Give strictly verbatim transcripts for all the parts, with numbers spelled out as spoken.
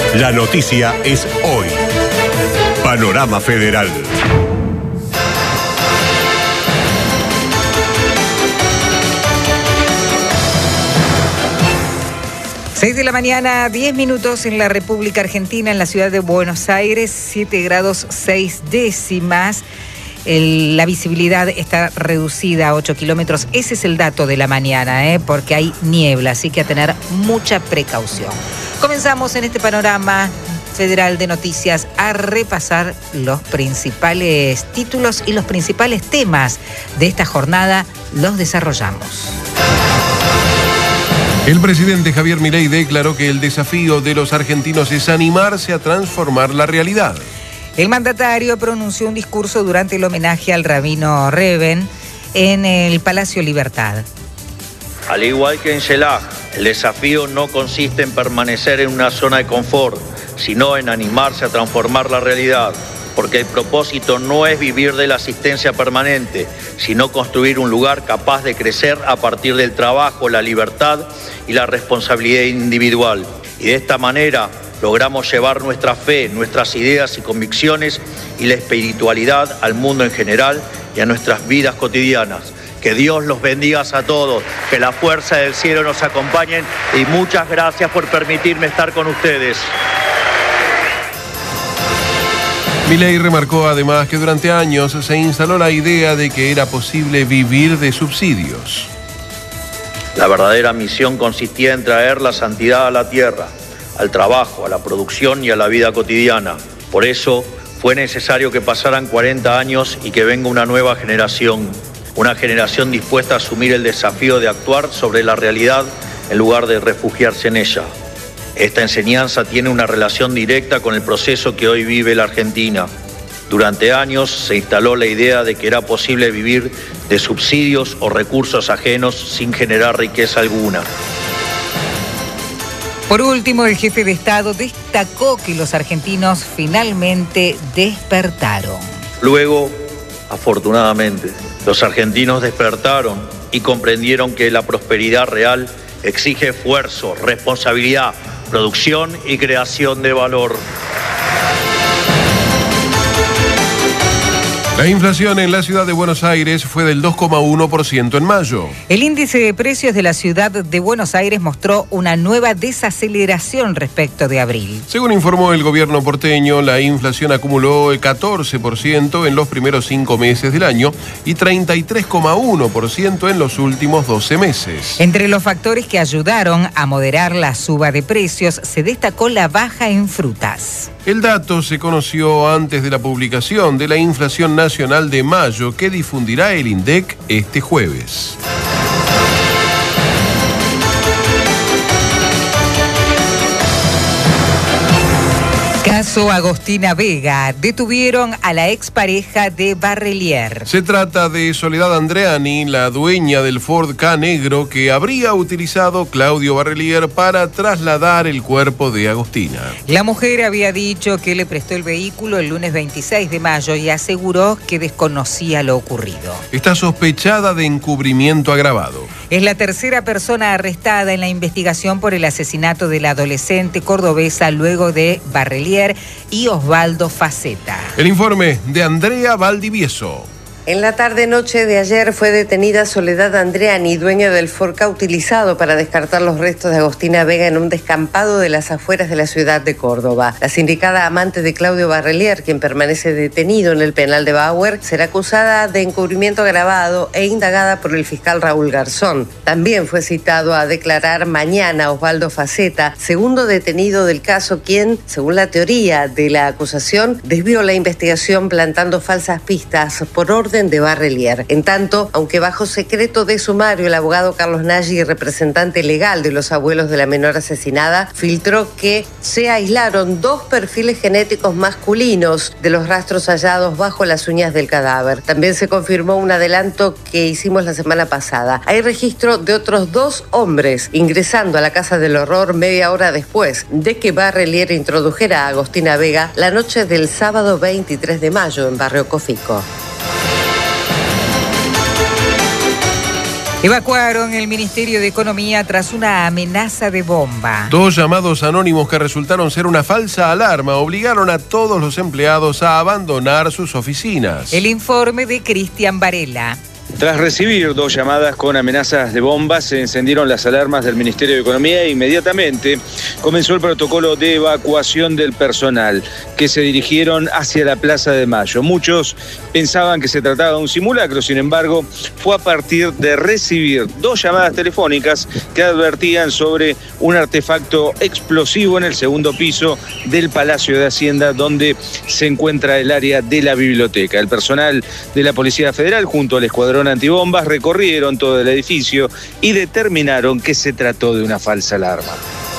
La noticia es hoy. Panorama Federal. seis de la mañana, diez minutos en la República Argentina, en la ciudad de Buenos Aires, siete grados seis décimas. El, la visibilidad está reducida a ocho kilómetros. Ese es el dato de la mañana, ¿eh? Porque hay niebla, así que a tener mucha precaución. Comenzamos en este panorama federal de noticias a repasar los principales títulos y los principales temas de esta jornada. Los desarrollamos. El presidente Javier Milei declaró que el desafío de los argentinos es animarse a transformar la realidad. El mandatario pronunció un discurso durante el homenaje al rabino Reben en el Palacio Libertad. Al igual que en Shelah, el desafío no consiste en permanecer en una zona de confort, sino en animarse a transformar la realidad, porque el propósito no es vivir de la asistencia permanente, sino construir un lugar capaz de crecer a partir del trabajo, la libertad y la responsabilidad individual. Y de esta manera logramos llevar nuestra fe, nuestras ideas y convicciones y la espiritualidad al mundo en general y a nuestras vidas cotidianas. Que Dios los bendiga a todos, que la fuerza del cielo nos acompañe y muchas gracias por permitirme estar con ustedes. Milei remarcó además que durante años se instaló la idea de que era posible vivir de subsidios. La verdadera misión consistía en traer la santidad a la tierra, al trabajo, a la producción y a la vida cotidiana. Por eso fue necesario que pasaran cuarenta años y que venga una nueva generación, una generación dispuesta a asumir el desafío de actuar sobre la realidad en lugar de refugiarse en ella. Esta enseñanza tiene una relación directa con el proceso que hoy vive la Argentina. Durante años se instaló la idea de que era posible vivir de subsidios o recursos ajenos sin generar riqueza alguna. Por último, el jefe de Estado destacó que los argentinos finalmente despertaron. Luego, afortunadamente, los argentinos despertaron y comprendieron que la prosperidad real exige esfuerzo, responsabilidad, producción y creación de valor. La inflación en la ciudad de Buenos Aires fue del dos coma uno por ciento en mayo. El índice de precios de la ciudad de Buenos Aires mostró una nueva desaceleración respecto de abril. Según informó el gobierno porteño, la inflación acumuló el catorce por ciento en los primeros cinco meses del año y treinta y tres coma uno por ciento en los últimos doce meses. Entre los factores que ayudaron a moderar la suba de precios, se destacó la baja en frutas. El dato se conoció antes de la publicación de la inflación nacional de mayo que difundirá el INDEC este jueves. Caso Agostina Vega. Detuvieron a la expareja de Barrelier. Se trata de Soledad Andreani, la dueña del Ford Ka negro que habría utilizado Claudio Barrelier para trasladar el cuerpo de Agostina. La mujer había dicho que le prestó el vehículo el lunes veintiséis de mayo y aseguró que desconocía lo ocurrido. Está sospechada de encubrimiento agravado. Es la tercera persona arrestada en la investigación por el asesinato de la adolescente cordobesa luego de Barrelier y Osvaldo Faceta. El informe de Andrea Valdivieso. En la tarde-noche de ayer fue detenida Soledad Andreani, dueña del Ford Ka utilizado para descartar los restos de Agostina Vega en un descampado de las afueras de la ciudad de Córdoba. La sindicada amante de Claudio Barrelier, quien permanece detenido en el penal de Bauer, será acusada de encubrimiento agravado e indagada por el fiscal Raúl Garzón. También fue citado a declarar mañana Osvaldo Faceta, segundo detenido del caso, quien, según la teoría de la acusación, desvió la investigación plantando falsas pistas por orden de Barrelier. En tanto, aunque bajo secreto de sumario, el abogado Carlos Nagy, representante legal de los abuelos de la menor asesinada, filtró que se aislaron dos perfiles genéticos masculinos de los rastros hallados bajo las uñas del cadáver. También se confirmó un adelanto que hicimos la semana pasada. Hay registro de otros dos hombres ingresando a la Casa del Horror media hora después de que Barrelier introdujera a Agostina Vega la noche del sábado veintitrés de mayo en Barrio Cofico. Evacuaron el Ministerio de Economía tras una amenaza de bomba. Dos llamados anónimos que resultaron ser una falsa alarma obligaron a todos los empleados a abandonar sus oficinas. El informe de Cristian Varela. Tras recibir dos llamadas con amenazas de bombas, se encendieron las alarmas del Ministerio de Economía e inmediatamente comenzó el protocolo de evacuación del personal, que se dirigieron hacia la Plaza de Mayo. Muchos pensaban que se trataba de un simulacro, sin embargo, fue a partir de recibir dos llamadas telefónicas que advertían sobre un artefacto explosivo en el segundo piso del Palacio de Hacienda, donde se encuentra el área de la biblioteca. El personal de la Policía Federal, junto al escuadrón antibombas, recorrieron todo el edificio y determinaron que se trató de una falsa alarma.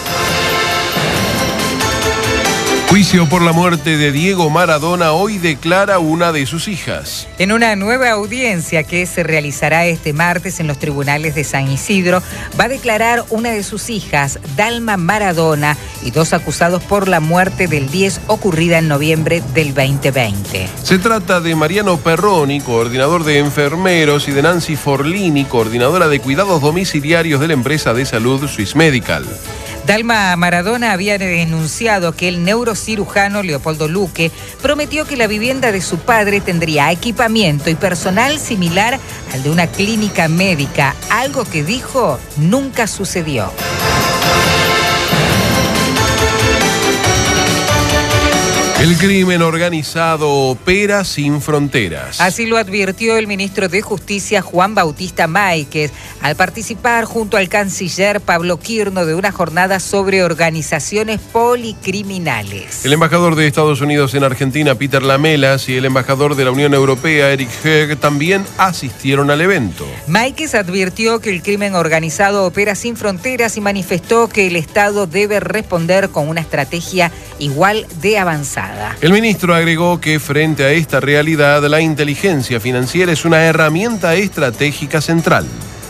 Juicio por la muerte de Diego Maradona hoy declara una de sus hijas. En una nueva audiencia que se realizará este martes en los tribunales de San Isidro, va a declarar una de sus hijas, Dalma Maradona, y dos acusados por la muerte del diez ocurrida en noviembre del veinte veinte. Se trata de Mariano Perroni, coordinador de enfermeros, y de Nancy Forlini, coordinadora de cuidados domiciliarios de la empresa de salud Swiss Medical. Dalma Maradona había denunciado que el neurocirujano Leopoldo Luque prometió que la vivienda de su padre tendría equipamiento y personal similar al de una clínica médica, algo que dijo nunca sucedió. El crimen organizado opera sin fronteras. Así lo advirtió el ministro de Justicia Juan Bautista Máiquez al participar junto al canciller Pablo Quirno de una jornada sobre organizaciones policriminales. El embajador de Estados Unidos en Argentina, Peter Lamelas, y el embajador de la Unión Europea, Eric Höeg, también asistieron al evento. Máiquez advirtió que el crimen organizado opera sin fronteras y manifestó que el Estado debe responder con una estrategia igual de avanzada. El ministro agregó que frente a esta realidad, la inteligencia financiera es una herramienta estratégica central.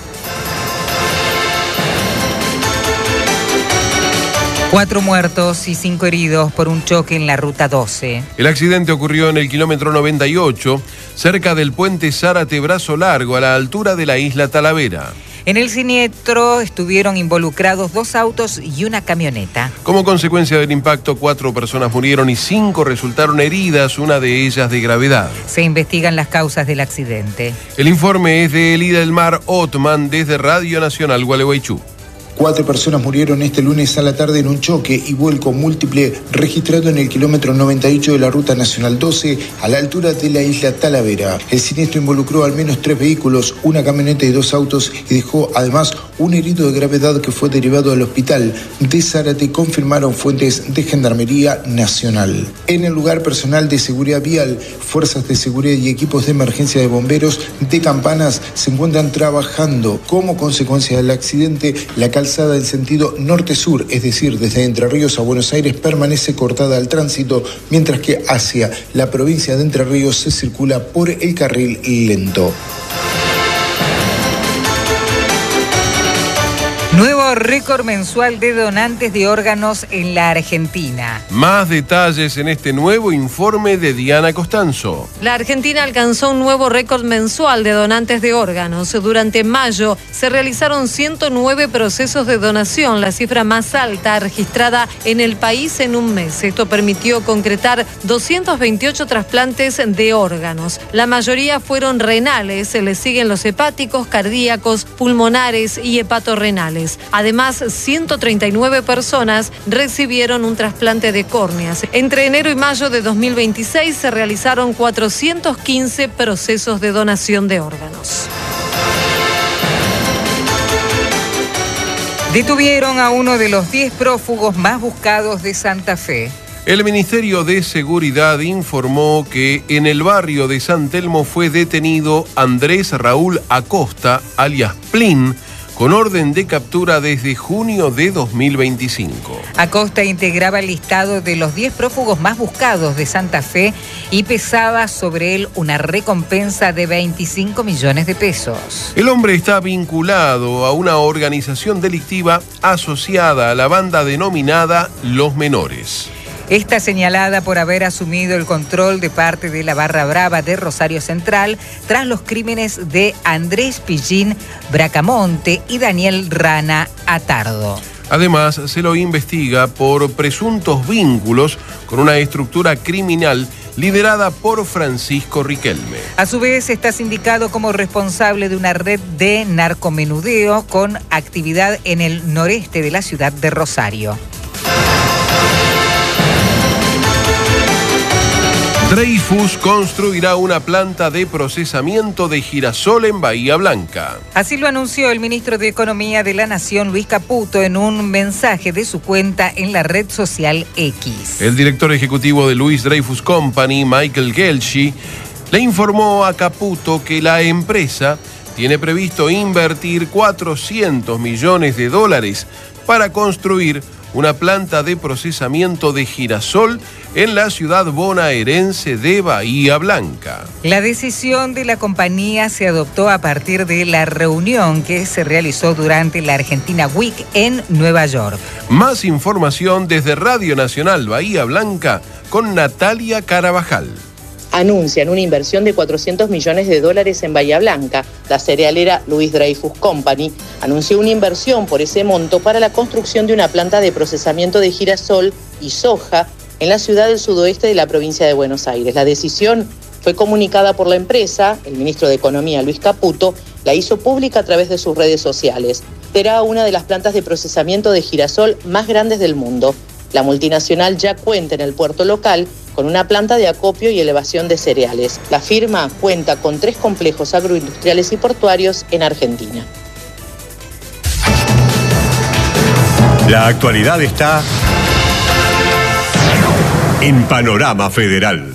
Cuatro muertos y cinco heridos por un choque en la Ruta doce. El accidente ocurrió en el kilómetro noventa y ocho, cerca del puente Zárate Brazo Largo, a la altura de la isla Talavera. En el siniestro estuvieron involucrados dos autos y una camioneta. Como consecuencia del impacto, cuatro personas murieron y cinco resultaron heridas, una de ellas de gravedad. Se investigan las causas del accidente. El informe es de Elida del Mar Otman desde Radio Nacional Gualeguaychú. Cuatro personas murieron este lunes a la tarde en un choque y vuelco múltiple registrado en el kilómetro noventa y ocho de la Ruta Nacional doce a la altura de la isla Talavera. El siniestro involucró al menos tres vehículos, una camioneta y dos autos y dejó además un herido de gravedad que fue derivado al hospital de Zárate, confirmaron fuentes de Gendarmería Nacional. En el lugar, personal de seguridad vial, fuerzas de seguridad y equipos de emergencia de bomberos de Campanas se encuentran trabajando. Como consecuencia del accidente, la calzada en sentido norte-sur, es decir, desde Entre Ríos a Buenos Aires, permanece cortada al tránsito, mientras que hacia la provincia de Entre Ríos se circula por el carril lento. Nuevo récord mensual de donantes de órganos en la Argentina. Más detalles en este nuevo informe de Diana Costanzo. La Argentina alcanzó un nuevo récord mensual de donantes de órganos. Durante mayo se realizaron ciento nueve procesos de donación, la cifra más alta registrada en el país en un mes. Esto permitió concretar doscientos veintiocho trasplantes de órganos. La mayoría fueron renales, se le siguen los hepáticos, cardíacos, pulmonares y hepatorrenales. Además, ciento treinta y nueve personas recibieron un trasplante de córneas. Entre enero y mayo de dos mil veintiséis se realizaron cuatrocientos quince procesos de donación de órganos. Detuvieron a uno de los diez prófugos más buscados de Santa Fe. El Ministerio de Seguridad informó que en el barrio de San Telmo fue detenido Andrés Raúl Acosta, alias Plin, con orden de captura desde junio de dos mil veinticinco. Acosta integraba el listado de los diez prófugos más buscados de Santa Fe y pesaba sobre él una recompensa de veinticinco millones de pesos. El hombre está vinculado a una organización delictiva asociada a la banda denominada Los Menores. Está señalada por haber asumido el control de parte de la Barra Brava de Rosario Central tras los crímenes de Andrés Pillín Bracamonte y Daniel Rana Atardo. Además, se lo investiga por presuntos vínculos con una estructura criminal liderada por Francisco Riquelme. A su vez, está sindicado como responsable de una red de narcomenudeo con actividad en el noreste de la ciudad de Rosario. Dreyfus construirá una planta de procesamiento de girasol en Bahía Blanca. Así lo anunció el ministro de Economía de la Nación, Luis Caputo, en un mensaje de su cuenta en la red social X. El director ejecutivo de Louis Dreyfus Company, Michael Gelshi, le informó a Caputo que la empresa tiene previsto invertir cuatrocientos millones de dólares para construir una planta de procesamiento de girasol en la ciudad bonaerense de Bahía Blanca. La decisión de la compañía se adoptó a partir de la reunión que se realizó durante la Argentina Week en Nueva York. Más información desde Radio Nacional Bahía Blanca con Natalia Carabajal. Anuncian una inversión de cuatrocientos millones de dólares en Bahía Blanca. La cerealera Louis Dreyfus Company anunció una inversión por ese monto para la construcción de una planta de procesamiento de girasol y soja en la ciudad del sudoeste de la provincia de Buenos Aires. La decisión fue comunicada por la empresa. El ministro de Economía, Luis Caputo, la hizo pública a través de sus redes sociales. Será una de las plantas de procesamiento de girasol más grandes del mundo. La multinacional ya cuenta en el puerto local con una planta de acopio y elevación de cereales. La firma cuenta con tres complejos agroindustriales y portuarios en Argentina. La actualidad está en Panorama Federal.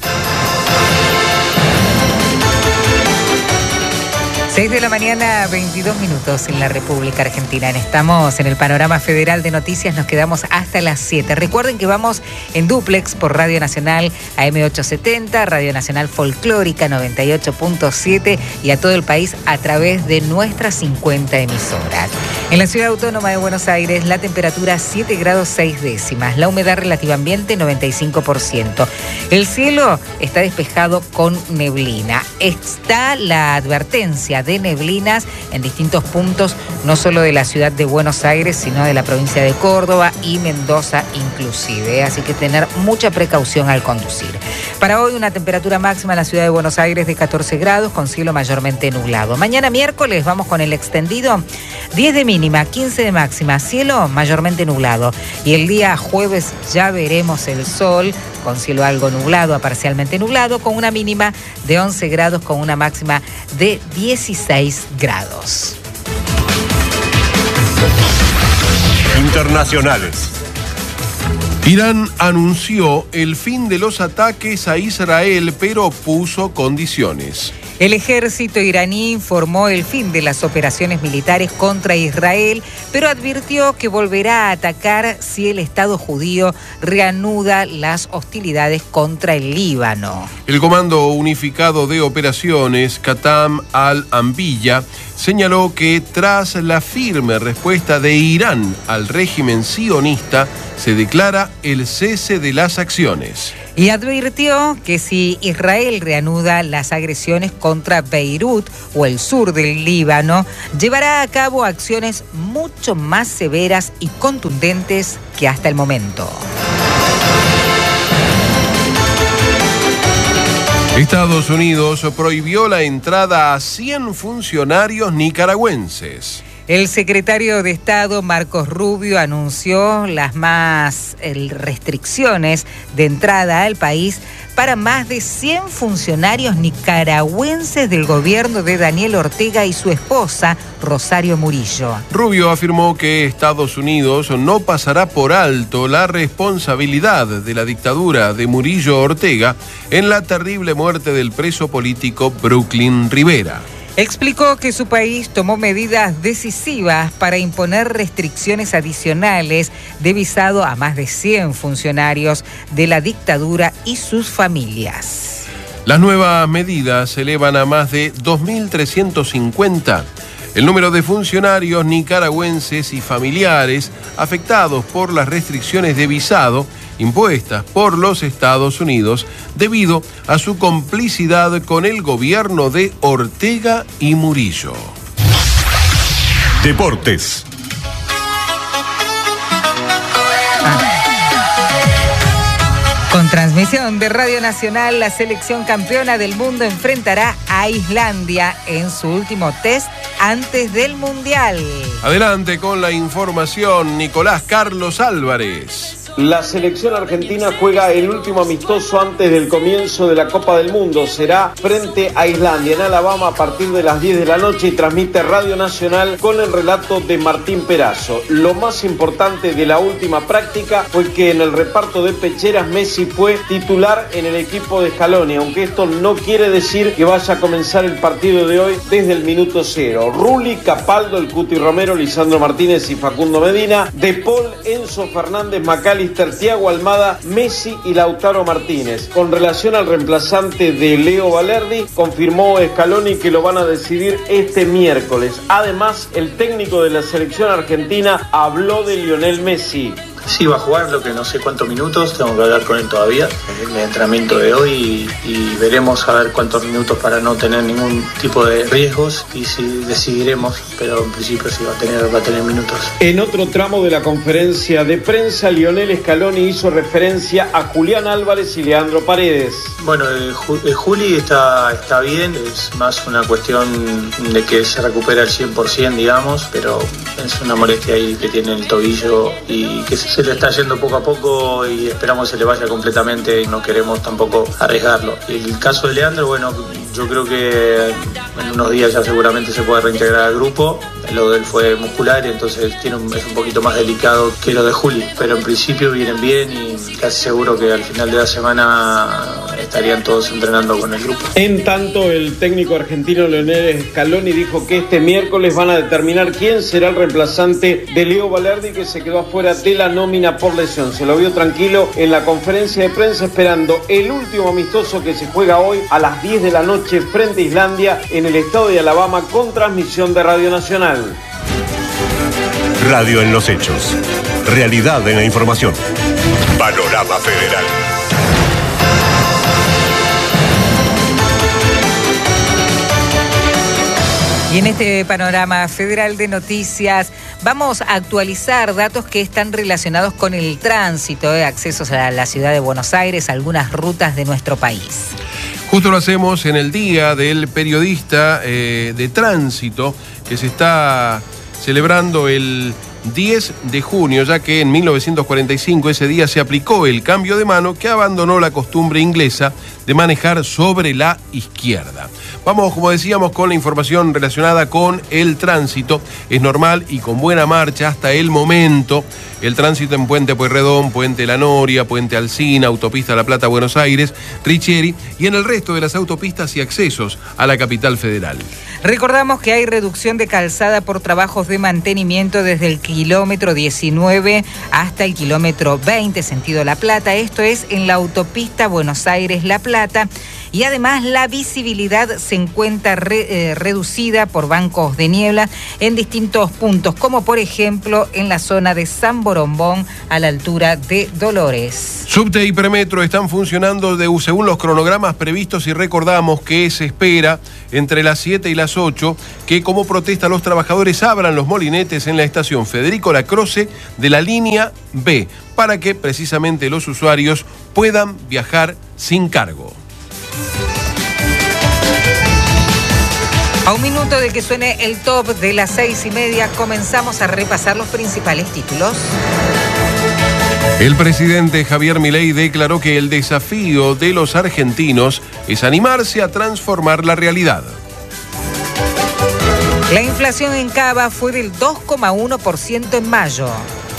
seis de la mañana, veintidós minutos en la República Argentina. Estamos en el Panorama Federal de Noticias, nos quedamos hasta las siete. Recuerden que vamos en duplex por Radio Nacional A M ochocientos setenta, Radio Nacional Folclórica noventa y ocho punto siete y a todo el país a través de nuestras cincuenta emisoras. En la Ciudad Autónoma de Buenos Aires, la temperatura siete grados seis décimas, la humedad relativa ambiente noventa y cinco por ciento. El cielo está despejado con neblina. Está la advertencia de neblinas en distintos puntos, no solo de la ciudad de Buenos Aires, sino de la provincia de Córdoba y Mendoza inclusive. Así que tener mucha precaución al conducir. Para hoy una temperatura máxima en la ciudad de Buenos Aires de catorce grados con cielo mayormente nublado. Mañana miércoles vamos con el extendido, diez de mínima, quince de máxima, cielo mayormente nublado. Y el día jueves ya veremos el sol con cielo algo nublado a parcialmente nublado, con una mínima de once grados con una máxima de dieciséis grados. Internacionales. Irán anunció el fin de los ataques a Israel, pero puso condiciones. El ejército iraní informó el fin de las operaciones militares contra Israel, pero advirtió que volverá a atacar si el Estado judío reanuda las hostilidades contra el Líbano. El Comando Unificado de Operaciones, Qatam al-Anbiya, señaló que tras la firme respuesta de Irán al régimen sionista, se declara el cese de las acciones. Y advirtió que si Israel reanuda las agresiones contra Beirut o el sur del Líbano, llevará a cabo acciones mucho más severas y contundentes que hasta el momento. Estados Unidos prohibió la entrada a cien funcionarios nicaragüenses. El secretario de Estado, Marcos Rubio, anunció las más eh, restricciones de entrada al país para más de cien funcionarios nicaragüenses del gobierno de Daniel Ortega y su esposa, Rosario Murillo. Rubio afirmó que Estados Unidos no pasará por alto la responsabilidad de la dictadura de Murillo Ortega en la terrible muerte del preso político Brooklyn Rivera. Explicó que su país tomó medidas decisivas para imponer restricciones adicionales de visado a más de cien funcionarios de la dictadura y sus familias. Las nuevas medidas se elevan a más de dos mil trescientos cincuenta El número de funcionarios nicaragüenses y familiares afectados por las restricciones de visado impuestas por los Estados Unidos debido a su complicidad con el gobierno de Ortega y Murillo. Deportes. Con transmisión de Radio Nacional, la selección campeona del mundo enfrentará a Islandia en su último test antes del Mundial. Adelante con la información, Nicolás Carlos Álvarez. La selección argentina juega el último amistoso antes del comienzo de la Copa del Mundo. Será frente a Islandia en Alabama a partir de las diez de la noche y transmite Radio Nacional con el relato de Martín Perazo. Lo más importante de la última práctica fue que en el reparto de pecheras Messi fue titular en el equipo de Scaloni, aunque esto no quiere decir que vaya a comenzar el partido de hoy desde el minuto cero. Rulli, Capaldo, el Cuti Romero, Lisandro Martínez y Facundo Medina, De Paul, Enzo Fernández, Macalister, Thiago Almada, Messi y Lautaro Martínez. Con relación al reemplazante de Leo Valerdi, confirmó Scaloni que lo van a decidir este miércoles. Además, el técnico de la selección argentina habló de Lionel Messi. Sí, va a jugar, lo que no sé cuántos minutos, tengo que hablar con él todavía en el entrenamiento de hoy y, y veremos a ver cuántos minutos para no tener ningún tipo de riesgos y si decidiremos, pero en principio sí va a tener, va a tener minutos. En otro tramo de la conferencia de prensa, Lionel Scaloni hizo referencia a Julián Álvarez y Leandro Paredes. Bueno, el, el Juli está, está bien, es más una cuestión de que se recupera al cien por ciento, digamos, pero es una molestia ahí que tiene el tobillo y que se Se le está yendo poco a poco y esperamos que se le vaya completamente y no queremos tampoco arriesgarlo. Y el caso de Leandro, bueno, yo creo que en unos días ya seguramente se puede reintegrar al grupo. Lo de él fue muscular y entonces tiene un, es un poquito más delicado que lo de Juli. Pero en principio vienen bien y casi seguro que al final de la semana estarían todos entrenando con el grupo. En tanto, el técnico argentino Lionel Scaloni dijo que este miércoles van a determinar quién será el reemplazante de Leo Valerdi, que se quedó afuera de la nómina por lesión. Se lo vio tranquilo en la conferencia de prensa esperando el último amistoso que se juega hoy a las diez de la noche frente a Islandia en el estado de Alabama con transmisión de Radio Nacional. Radio en los hechos. Realidad en la información. Panorama Federal. Y en este panorama federal de noticias vamos a actualizar datos que están relacionados con el tránsito de accesos a la ciudad de Buenos Aires, algunas rutas de nuestro país. Justo lo hacemos en el día del periodista eh, de tránsito que se está celebrando el diez de junio, ya que en mil novecientos cuarenta y cinco ese día se aplicó el cambio de mano que abandonó la costumbre inglesa de manejar sobre la izquierda. Vamos, como decíamos, con la información relacionada con el tránsito. Es normal y con buena marcha hasta el momento el tránsito en Puente Pueyrredón, Puente La Noria, Puente Alsina, Autopista La Plata, Buenos Aires, Richieri y en el resto de las autopistas y accesos a la capital federal. Recordamos que hay reducción de calzada por trabajos de mantenimiento desde el kilómetro diecinueve hasta el kilómetro veinte, sentido La Plata. Esto es en la autopista Buenos Aires-La Plata. Y además la visibilidad se encuentra re, eh, reducida por bancos de niebla en distintos puntos, como por ejemplo en la zona de San Borombón a la altura de Dolores. Subte y Premetro están funcionando de, según los cronogramas previstos y recordamos que se espera entre las siete y las ocho que como protesta los trabajadores abran los molinetes en la estación Federico Lacroce de la línea B para que precisamente los usuarios puedan viajar sin cargo. A un minuto de que suene el top de las seis y media, comenzamos a repasar los principales títulos. El presidente Javier Milei declaró que el desafío de los argentinos es animarse a transformar la realidad. La inflación en Cava fue del dos coma uno por ciento en mayo.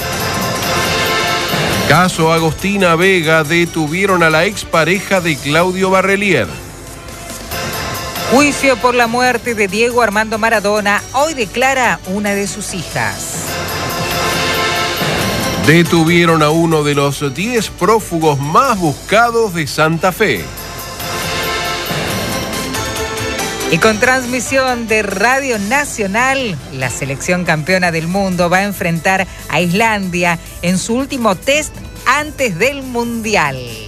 Caso Agostina Vega, detuvieron a la expareja de Claudio Barrelier. Juicio por la muerte de Diego Armando Maradona, hoy declara una de sus hijas. Detuvieron a uno de los diez prófugos más buscados de Santa Fe. Y con transmisión de Radio Nacional, la selección campeona del mundo va a enfrentar a Islandia en su último test antes del Mundial.